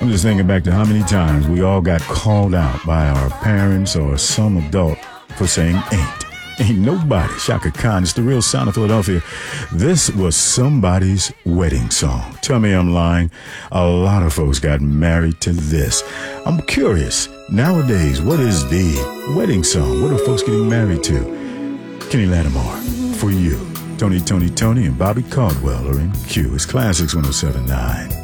I'm just thinking back to how many times we all got called out by our parents or some adult for saying ain't. Ain't nobody. Shaka Khan, it's the real sound of Philadelphia. This was somebody's wedding song. Tell me I'm lying. A lot of folks got married to this. I'm curious, nowadays, what is the wedding song? What are folks getting married to? Kenny Lattimore, for you. Tony, and Bobby Caldwell are in Q. It's Classics 107.9.